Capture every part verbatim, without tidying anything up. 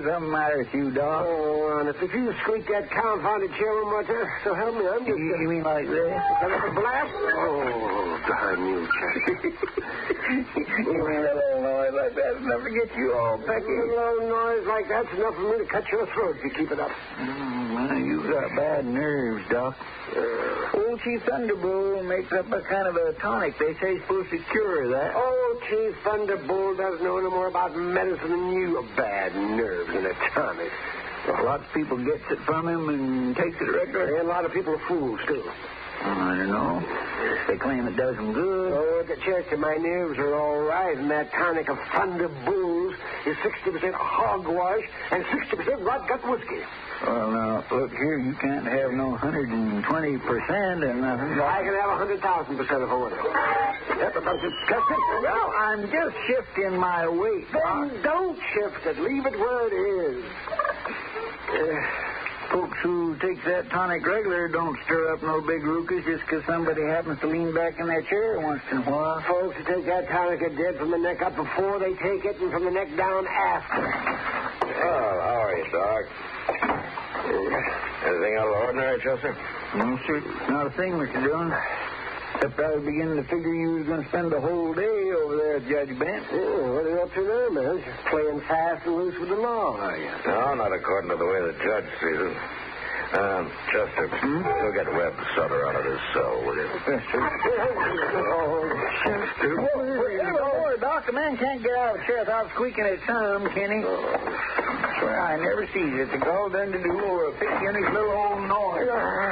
something the matter with you, Doc? Oh, honest, if you squeak that confounded chair one more time, so help me, I'm just... You, you mean like this? A blast? Oh, darn you, Chester. You mean a little noise like that enough to get you all pecky? A little noise like that's enough for me to cut your throat if you keep it up. Mm, man, you got bad nerves, Doc. Uh, Old Chief Thunderbolt makes up a kind of a tonic. They say it's supposed to cure that. Old Chief Thunderbolt doesn't know no more about medicine than you. Bad nerves and a tonic. Well, lots of people gets it from him and takes it regular. And a lot of people are fools, too. I don't know. They claim it does them good. Oh, the Chester, my nerves are all right, and that tonic of Thunder Bulls is sixty percent hogwash and sixty percent rot gut whiskey. Well, now, look here, you can't have no one hundred twenty percent and nothing. I can have one hundred thousand percent if I want to. Yep, a bunch of Chester. Well, I'm just shifting my weight. Then don't shift it. Leave it where it is. Uh, Folks who takes that tonic regular don't stir up no big ruckus just because somebody happens to lean back in their chair once in a while. Folks who take that tonic are dead from the neck up before they take it and from the neck down after. Well, how are you, Doc? Anything out of the ordinary, Chester? No, sir. Not a thing, Mister Jones. Except I was beginning to figure you was going to spend the whole day over there at Judge Bent. Oh, what are you up to now, man? Just playing fast and loose with the law, are you? No, not according to the way the judge sees it. Um, Chester, hmm? You'll get Webb Sutter out of his cell, will you? Chester. Oh, Chester. Oh, Doc, a man can't get out of a chair without squeaking at some, can he? Oh. I swear I never sees it. It's all done to do over a fifty-inch little old noise.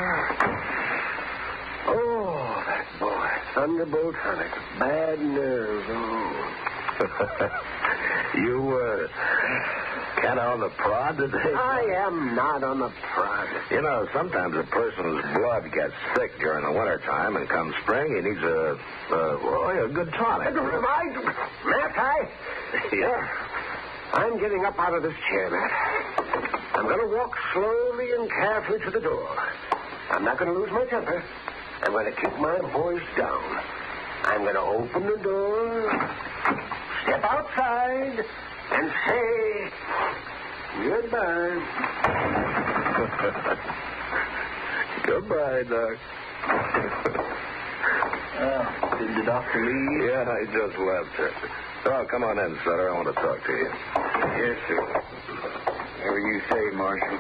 Oh, that boy. Thunderbolt tonic. Bad nerves. Oh. You, uh, kind of on the prod today? I am not on the prod. You know, sometimes a person's blood gets thick during the wintertime, and come spring, he needs a, uh, well, a good tonic. Right, Matt, I... Yeah. I'm getting up out of this chair, Matt. I'm going to walk slowly and carefully to the door. I'm not going to lose my temper. I'm going to keep my voice down. I'm going to open the door, step outside, and say goodbye. Goodbye, Doc. uh, did the doctor leave? Yeah, I just left, Chester. Oh, come on in, Sutter. I want to talk to you. Yes, sir. Whatever you say, Marshal.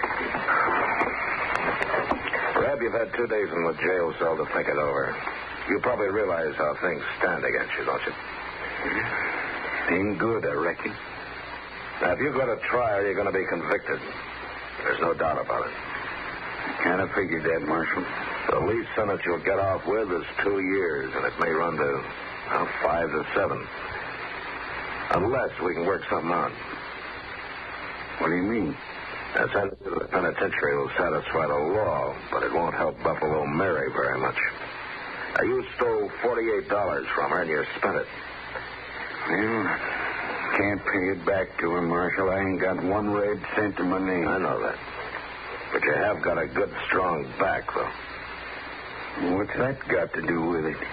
Rab, you've had two days in the jail cell to think it over. You probably realize how things stand against you, don't you? Ain't good, I reckon. Now, if you go to trial, you're going to be convicted. There's no doubt about it. Kind of figured that, Marshal. The least sentence you'll get off with is two years, and it may run to, well, five to seven. Unless we can work something out. What do you mean? That sentence to the penitentiary will satisfy the law, but it won't help Buffalo Mary very much. Now, you stole forty-eight dollars from her, and you spent it. Well, can't pay it back to her, Marshal. I ain't got one red cent to my name. I know that. But you have got a good, strong back, though. What's that got to do with it?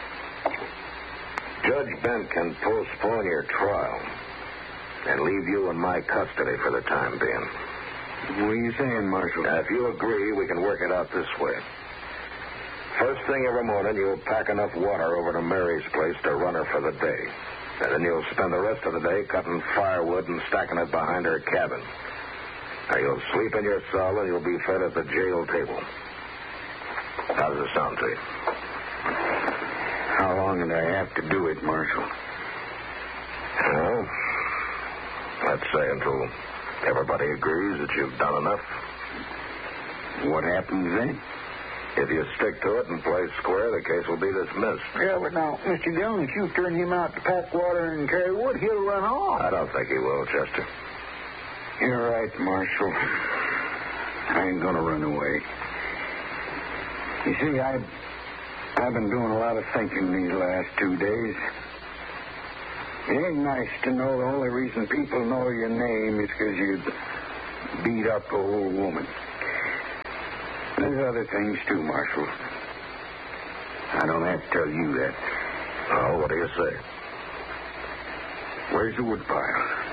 Judge Bent can postpone your trial and leave you in my custody for the time being. What are you saying, Marshal? Now, if you agree, we can work it out this way. First thing every morning, you'll pack enough water over to Mary's place to run her for the day. And then you'll spend the rest of the day cutting firewood and stacking it behind her cabin. Now, you'll sleep in your cell and you'll be fed at the jail table. How does it sound to you? How long do I have to do it, Marshal? Well, let's say until everybody agrees that you've done enough. What happens then? If you stick to it and play square, the case will be dismissed. Yeah, but now, Mister Jones, if you turn him out to pack water and carry wood, he'll run off. I don't think he will, Chester. You're right, Marshal. I ain't gonna run away. You see, I've, I've been doing a lot of thinking these last two days. It ain't nice to know the only reason people know your name is because you beat up a old woman. There's other things, too, Marshal. I don't have to tell you that. Oh, what do you say? Where's the woodpile?